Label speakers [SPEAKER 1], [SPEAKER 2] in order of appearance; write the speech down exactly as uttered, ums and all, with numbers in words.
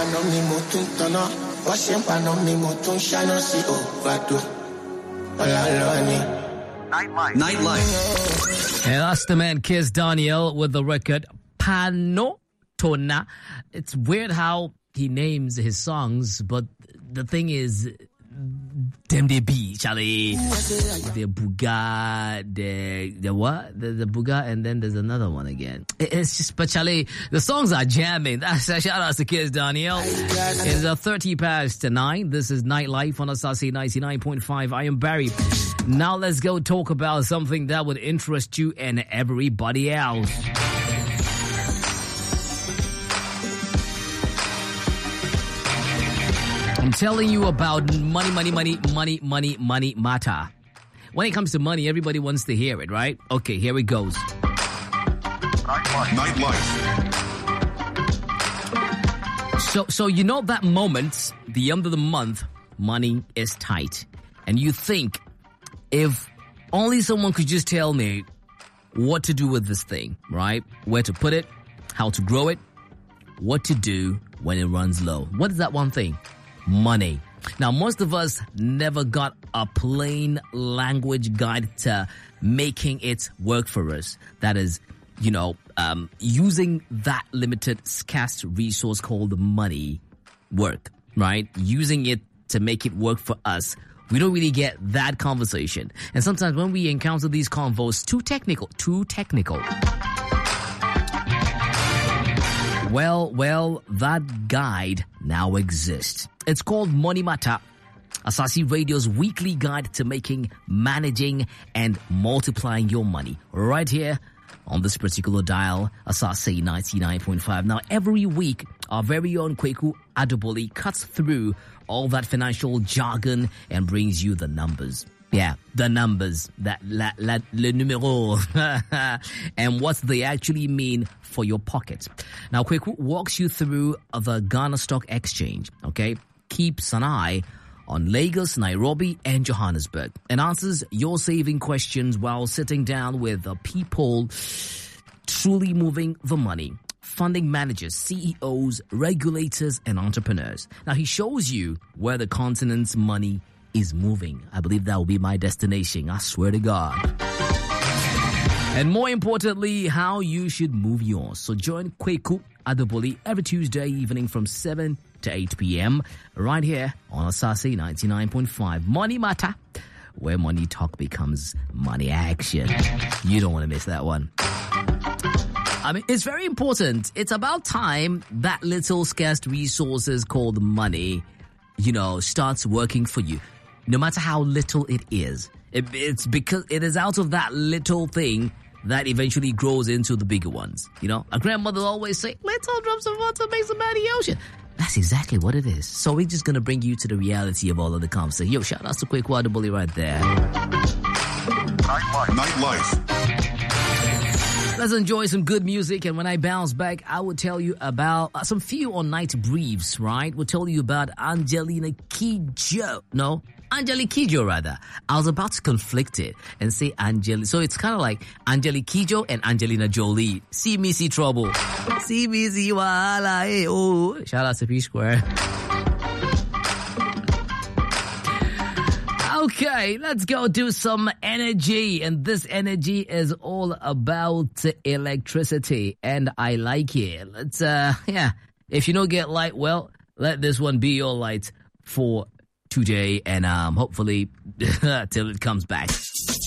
[SPEAKER 1] Nightlife. Nightlife.
[SPEAKER 2] And that's the man Kiss Daniel with the record Panotona. It's weird how he names his songs, but the thing is, them they be, Charlie. The Buga, the, the what? The, the Buga, and then there's another one again. It, it's just, but Charlie, the songs are jamming. That's a shout out to Kiss Daniel. It's a thirty past nine. This is Nightlife on Asasi ninety-nine point five. I am Barry. Now let's go talk about something that would interest you and everybody else. I'm telling you about money, money, money, money, money, money matter. When it comes to money, everybody wants to hear it, right? Okay, here it goes.
[SPEAKER 1] Nightlife.
[SPEAKER 2] So, so you know that moment, the end of the month, money is tight. And you think, if only someone could just tell me what to do with this thing, right? Where to put it, how to grow it, what to do when it runs low. What is that one thing? Money. Now, most of us never got a plain language guide to making it work for us. That is, you know, um, using that limited scarce resource called money work, right? Using it to make it work for us. We don't really get that conversation. And sometimes when we encounter these convos, too technical, too technical. Well, well, that guide now exists. It's called Money Matter, Asasi Radio's weekly guide to making, managing, and multiplying your money. Right here on this particular dial, Asasi ninety-nine point five. Now, every week, our very own Kweku Adoboli cuts through all that financial jargon and brings you the numbers. Yeah, the numbers, that la, la, le numéro, and what they actually mean for your pocket. Now, Kweku walks you through the Ghana Stock Exchange, okay? Keeps an eye on Lagos, Nairobi, and Johannesburg, and answers your saving questions while sitting down with the people truly moving the money. Funding managers, C E Os, regulators, and entrepreneurs. Now, he shows you where the continent's money is moving. I believe that will be my destination. I swear to God. And more importantly, how you should move yours. So join Kweku Adoboli every Tuesday evening from seven to eight p.m. right here on Asasi ninety-nine point five. Money Matter, where money talk becomes money action. You don't want to miss that one. I mean, it's very important. It's about time that little scarce resources called money, you know, starts working for you. No matter how little it is. It, it's because it is out of that little thing that eventually grows into the bigger ones. You know, a grandmother always say, little drops of water makes a mighty ocean. That's exactly what it is. So we're just going to bring you to the reality of all of the conversation. Yo, shout out to Kweku Adoboli right there.
[SPEAKER 1] Nightlife. Nightlife.
[SPEAKER 2] Let's enjoy some good music, and when I bounce back, I will tell you about uh, some few on night briefs, right? We'll tell you about Angelina Kidjo. No, Angelique Kidjo, rather. I was about to conflict it and say Angel. So it's kind of like Angelique Kidjo and Angelina Jolie. See me, see trouble. See me, see wala, eh, oh. Shout out to P Square. Okay, let's go do some energy. And this energy is all about electricity. And I like it. Let's, uh, yeah. If you don't get light, well, let this one be your light for today. And, um, hopefully, till it comes back.